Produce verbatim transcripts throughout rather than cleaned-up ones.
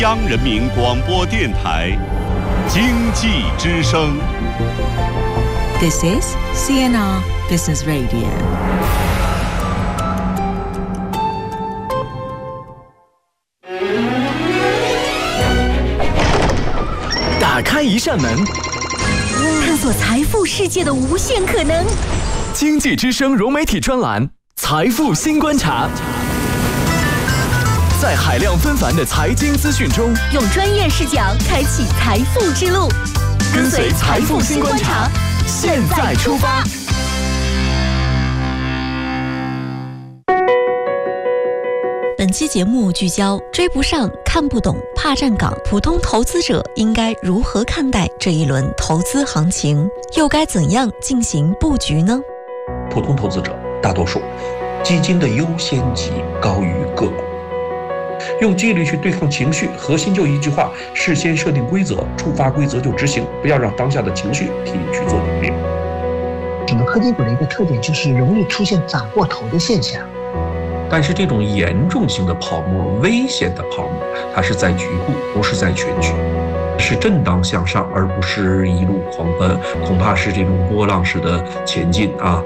央人民广播电台经济之声。 This is C N R Business Radio。 打开一扇门， 探索财富世界的无限可能。 经济之声融媒体专栏《财富新观察》，在海量纷繁的财经资讯中， 用专业视角开启财富之路。 跟随财富新观察，现在出发。 本期节目聚焦追不上、看不懂、怕站岗，普通投资者应该如何看待这一轮投资行情，又该怎样进行布局呢？ 普通投资者大多数基金的优先级高于个股，用纪律去对抗情绪，核心就一句话：事先设定规则，触发规则就执行，不要让当下的情绪替你去做决定。 整个科技股的一个特点就是容易出现涨过头的现象。 但是这种严重性的泡沫、危险的泡沫，它是在局部，不是在全局，是震荡向上，而不是一路狂奔，恐怕是这种波浪式的前进啊。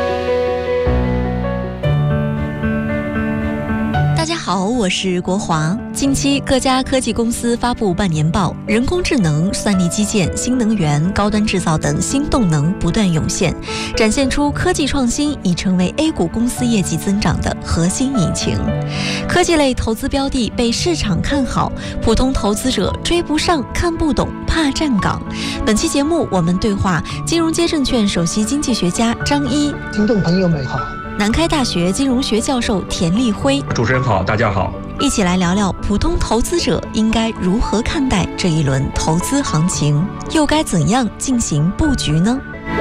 大家好，我是国华。近期各家科技公司发布半年报，人工智能、算力基建、新能源、高端制造等新动能不断涌现，展现出科技创新已成为 A 股公司业绩增长的核心引擎。科技类投资标的被市场看好，普通投资者追不上、看不懂、怕站岗。本期节目我们对话金融街证券首席经济学家张一。 听众朋友们好。 南开大学金融学教授田立辉。 主持人好，大家好。 一起来聊聊普通投资者应该如何看待这一轮投资行情，又该怎样进行布局呢？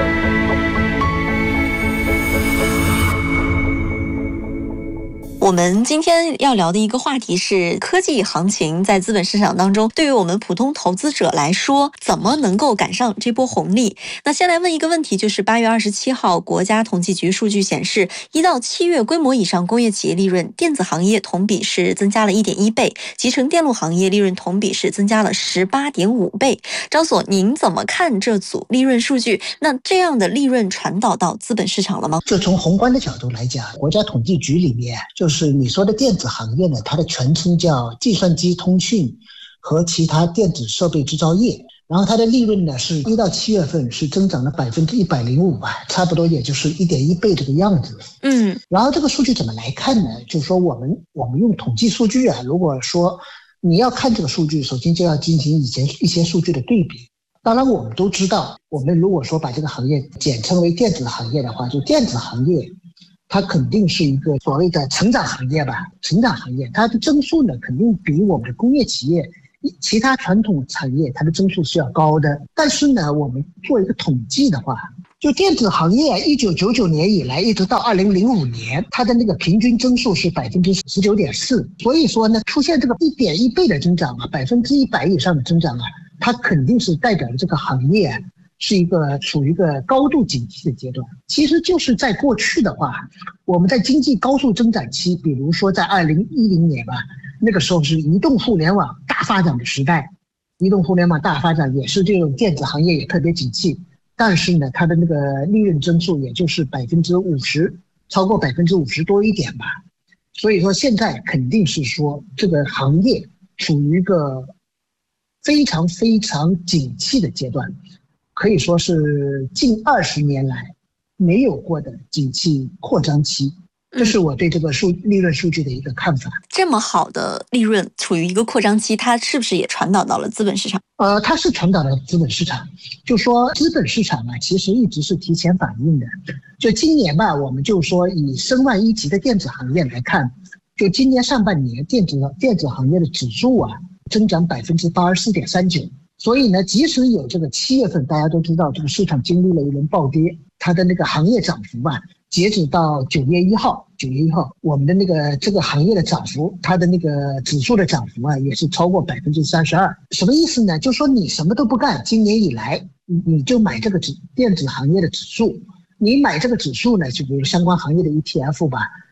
我们今天要聊的一个话题是科技行情在资本市场当中，对于我们普通投资者来说，怎么能够赶上这波红利？那先来问一个问题，就是八月二十七号，国家统计局数据显示，一到七月规模以上工业企业利润，电子行业同比是增加了 一点一倍，集成电路行业利润同比是增加了 十八点五倍。张所，您怎么看这组利润数据？那这样的利润传导到资本市场了吗？ 就从宏观的角度来讲，国家统计局里面就是你说的电子行业呢，它的全称叫计算机通讯和其他电子设备制造业，然后它的利润呢是一到七月份是增长了百分之一百零五吧，差不多也就是一点一倍这个样子。 嗯， 然后这个数据怎么来看呢？就是说我们我们用统计数据啊，如果说你要看这个数据，首先就要进行以前一些数据的对比。当然我们都知道，我们如果说把这个行业简称为电子行业的话，就电子行业它肯定是一个所谓的成长行业吧，成长行业它的增速呢肯定比我们的工业企业其他传统产业它的增速是要高的。但是呢我们做一个统计的话，就电子行业一九九九年以来一直到二零零五年，它的那个平均增速是百分之十九点四，所以说呢出现这个一点一倍的增长啊，百分之一百以上的增长啊，它肯定是代表了这个行业啊是一个处于一个高度景气的阶段。其实就是在过去的话，我们在经济高速增长期，比如说在二零一零年吧，那个时候是移动互联网大发展的时代，移动互联网大发展也是这种电子行业也特别景气，但是呢它的那个利润增速也就是百分之五十，超过百分之五十多一点吧。所以说现在肯定是说这个行业处于一个非常非常景气的阶段，可以说是近二十年来没有过的景气扩张期。这是我对这个数利润数据的一个看法。 这么好的利润处于一个扩张期，它是不是也传导到了资本市场？ 呃，它是传导到资本市场。就说资本市场啊，其实一直是提前反应的。就今年吧，我们就说以申万一级的电子行业来看，就今年上半年电子电子行业的指数啊，增长百分之八十四点三九。所以呢，即使有这个七月份，大家都知道这个市场经历了一轮暴跌，它的那个行业涨幅吧，截止到九月一号，九月一号，我们的那个这个行业的涨幅，它的那个指数的涨幅啊，也是超过百分之三十二。什么意思呢？就说你什么都不干，今年以来你就买这个指电子行业的指数，你买这个指数呢，就比如相关行业的 E T F 吧，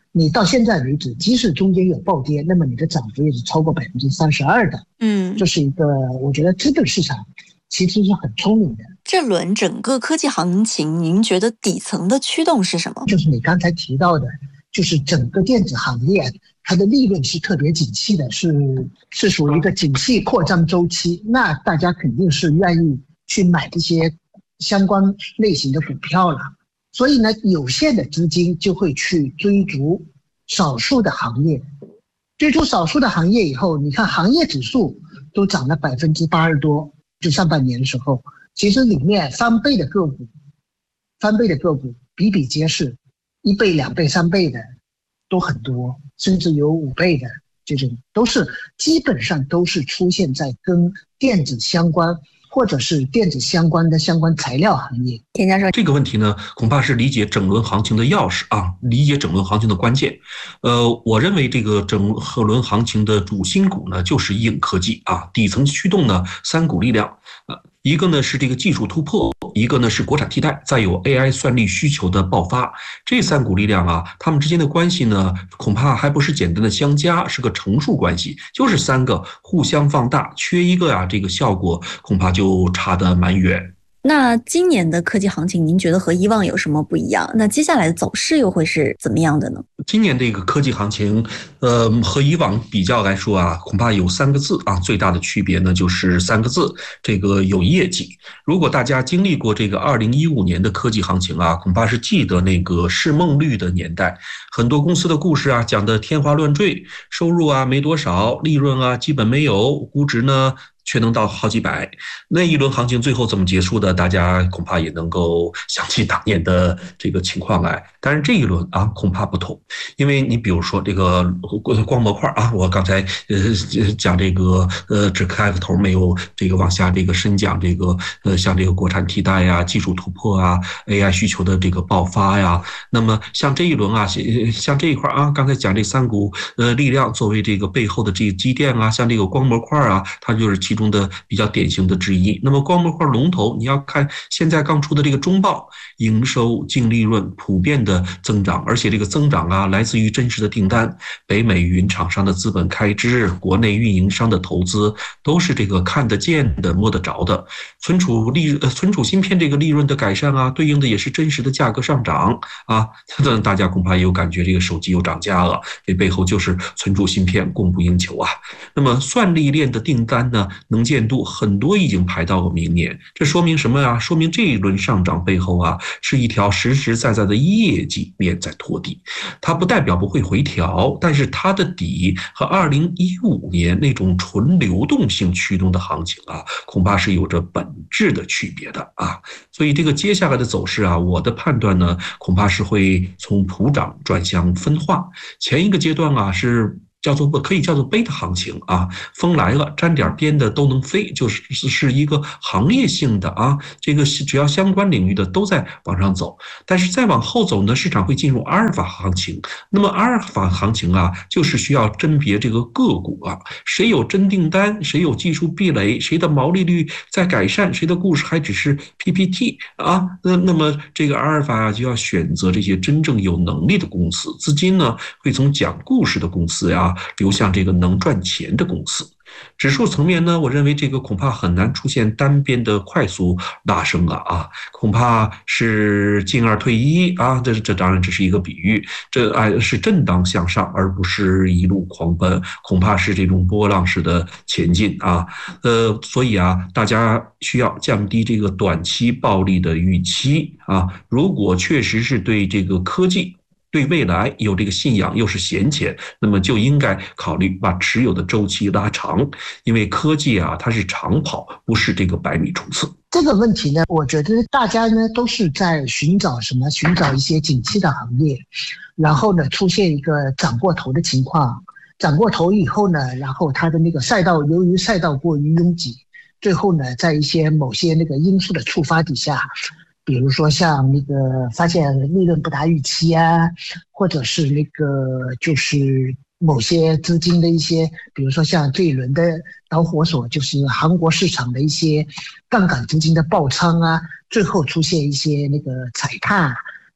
你到现在为止，即使中间有暴跌，那么你的涨幅也是超过百分之三十二的。 嗯， 这是一个我觉得资本市场其实是很聪明的。 这轮整个科技行情，您觉得底层的驱动是什么？ 就是你刚才提到的，就是整个电子行业它的利润是特别景气的，是是属于一个景气扩张周期，那大家肯定是愿意去买这些相关类型的股票了。所以呢，有限的资金就会去追逐少数的行业，追逐少数的行业以后，你看行业指数都涨了百分之八十多，就上半年的时候，其实里面翻倍的个股，翻倍的个股比比皆是，一倍、两倍、三倍的都很多，甚至有五倍的这种，都是基本上都是出现在跟电子相关或者是电子相关的相关材料行业。 田教授， 这个问题呢，恐怕是理解整轮行情的钥匙啊，理解整轮行情的关键。呃，我认为这个整轮行情的主心骨呢，就是硬科技啊，底层驱动呢三股力量，呃，一个呢是这个技术突破，一个呢是国产替代，再有 A I 算力需求的爆发。这三股力量啊，它们之间的关系呢，恐怕还不是简单的相加，是个乘数关系，就是三个互相放大，缺一个啊，这个效果恐怕就差得蛮远。 那今年的科技行情，您觉得和以往有什么不一样？那接下来的走势又会是怎么样的呢？ 今年这个科技行情，呃，和以往比较来说啊，恐怕有三个字啊，最大的区别呢就是三个字，这个有业绩。如果大家经历过这个二零一五年的科技行情啊，恐怕是记得那个市梦率的年代，很多公司的故事啊讲得天花乱坠，收入啊没多少，利润啊基本没有，估值呢却能到好几百。那一轮行情最后怎么结束的，大家恐怕也能够想起当年的这个情况来。但是这一轮啊，恐怕不同，因为你比如说这个光模块啊，我刚才呃讲这个呃只开个头，没有这个往下这个深讲这个呃像这个国产替代呀、技术突破啊、A I 需求的这个爆发呀。那么像这一轮啊，像这一块啊，刚才讲这三股呃力量作为这个背后的这个积淀啊，像这个光模块啊，它就是其中的比较典型的之一。那么光模块龙头，你要看现在刚出的这个中报，营收、净利润普遍的增长，而且这个增长啊，来自于真实的订单，北美云厂商的资本开支，国内运营商的投资，都是这个看得见的、摸得着的。存储利呃存储芯片这个利润的改善啊，对应的也是真实的价格上涨啊。大家恐怕也有感觉，这个手机又涨价了，这背后就是存储芯片供不应求啊。那么算力链的订单呢，能见度很多已经排到了明年，这说明什么啊？说明这一轮上涨背后啊，是一条实实在在的业绩面在托底。它不代表不会回调，但是它的底和二零一五年那种纯流动性驱动的行情啊，恐怕是有着本质的区别的啊。所以这个接下来的走势啊，我的判断呢，恐怕是会从普涨转向分化。前一个阶段啊，是叫做可以叫做贝塔行情啊，风来了沾点边的都能飞，就是是一个行业性的啊，这个只要相关领域的都在往上走。但是再往后走呢，市场会进入阿尔法行情。那么阿尔法行情啊，就是需要甄别这个个股啊，谁有真订单，谁有技术壁垒，谁的毛利率在改善，谁的故事还只是 P P T 啊，那那么这个阿尔法啊，就要选择这些真正有能力的公司，资金呢会从讲故事的公司呀流向这个能赚钱的公司。指数层面呢，我认为这个恐怕很难出现单边的快速拉升了啊，恐怕是进二退一啊，这这当然只是一个比喻，这哎是震荡向上，而不是一路狂奔，恐怕是这种波浪式的前进啊。呃，所以啊，大家需要降低这个短期暴利的预期啊。如果确实是对这个科技对未来有这个信仰又是闲钱，那么就应该考虑把持有的周期拉长，因为科技啊它是长跑，不是这个百米冲刺。 这个问题呢，我觉得大家呢都是在寻找什么？寻找一些景气的行业，然后呢出现一个涨过头的情况，涨过头以后呢，然后它的那个赛道由于赛道过于拥挤，最后呢在一些某些那个因素的触发底下。比如说像那个发现利润不达预期啊，或者是那个就是某些资金的一些，比如说像这一轮的导火索就是韩国市场的一些杠杆资金的爆仓啊，最后出现一些那个踩踏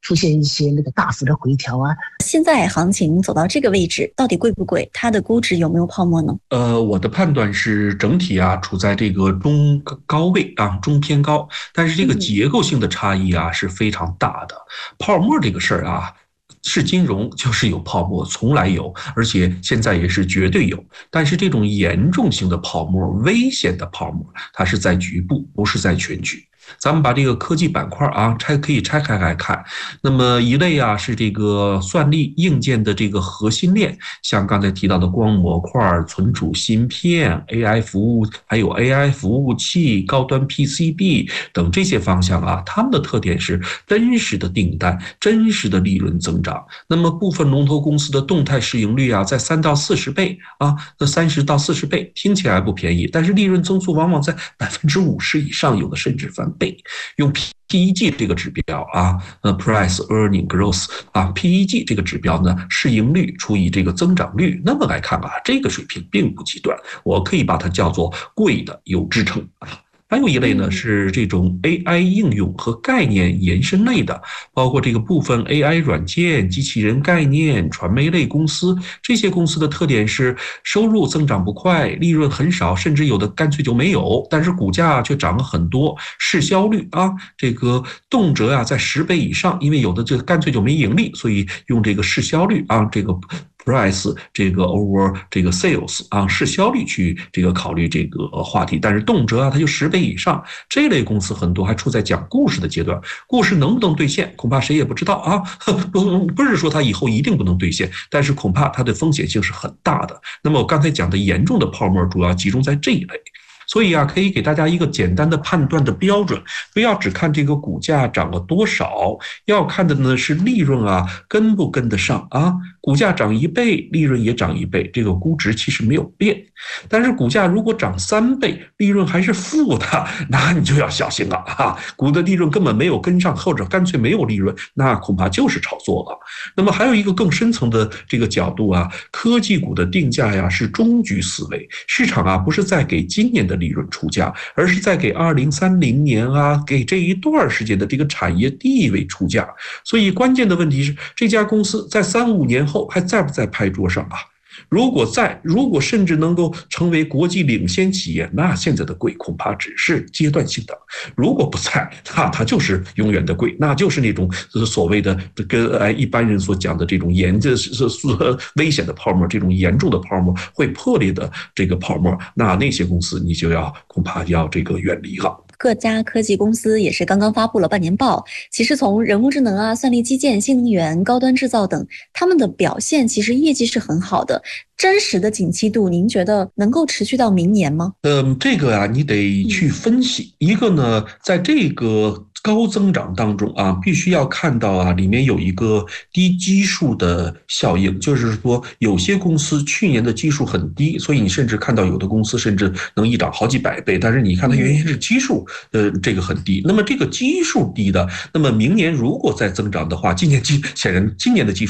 出现一些那个大幅的回调啊。 现在行情走到这个位置，到底贵不贵？它的估值有没有泡沫呢？ 呃，我的判断是整体啊处在这个中高位啊，中偏高，但是这个结构性的差异啊是非常大的。泡沫这个事儿啊，是金融就是有泡沫，从来有，而且现在也是绝对有。但是这种严重性的泡沫、危险的泡沫，它是在局部，不是在全局。咱们把这个科技板块啊拆可以拆开来看，那么一类啊是这个算力硬件的这个核心链，像刚才提到的光模块、存储芯片、A I 服务，还有 A I 服务器、高端 P C B 等这些方向啊，它们的特点是真实的订单、真实的利润增长。那么部分龙头公司的动态市盈率啊，在三到四十倍啊，那三十到四十倍听起来不便宜，但是利润增速往往在百分之五十以上，有的甚至翻倍。用 P E G 这个指标啊，呃 ，Price Earning Growth 啊 ，P E G 这个指标呢，市盈率除以这个增长率，那么来看啊，这个水平并不极端，我可以把它叫做贵的有支撑啊。还有一类呢是这种 A I 应用和概念延伸类的，包括这个部分 A I 软件、机器人概念、传媒类公司。这些公司的特点是收入增长不快，利润很少，甚至有的干脆就没有，但是股价却涨了很多，市销率啊，这个动辄啊在十倍以上，因为有的这个干脆就没盈利，所以用这个市销率啊，这个price 这个 over 这个 sales 啊，市销率去这个考虑这个话题，但是动辄啊它就十倍以上，这类公司很多还处在讲故事的阶段，故事能不能兑现，恐怕谁也不知道啊。不不是说它以后一定不能兑现，但是恐怕它的风险性是很大的。那么我刚才讲的严重的泡沫主要集中在这一类。所以啊，可以给大家一个简单的判断的标准，不要只看这个股价涨了多少，要看的呢是利润啊跟不跟得上啊。股价涨一倍，利润也涨一倍，这个估值其实没有变。但是股价如果涨三倍，利润还是负的，那你就要小心了啊！股的利润根本没有跟上，或者干脆没有利润，那恐怕就是炒作了。那么还有一个更深层的这个角度啊，科技股的定价呀是终局思维，市场啊不是在给今年的利润出价，而是在给二零三零年啊，给这一段时间的这个产业地位出价。所以关键的问题是，这家公司在三五年后还在不在牌桌上啊？如果在，如果甚至能够成为国际领先企业，那现在的贵恐怕只是阶段性的；如果不在，那它就是永远的贵，那就是那种所谓的跟一般人所讲的这种严这是危险的泡沫，这种严重的泡沫会破裂的这个泡沫，那那些公司你就要恐怕要这个远离了。 各家科技公司也是刚刚发布了半年报，其实从人工智能啊、算力基建、新能源、高端制造等，他们的表现其实业绩是很好的。真实的景气度，您觉得能够持续到明年吗？ 嗯，这个啊，你得去分析。一个呢，在这个高增长当中啊，必须要看到啊，里面有一个低基数的效应，就是说有些公司去年的基数很低，所以你甚至看到有的公司甚至能一涨好几百倍，但是你看它原因是基数呃这个很低。那么这个基数低的，那么明年如果再增长的话，今年基显然今年的基数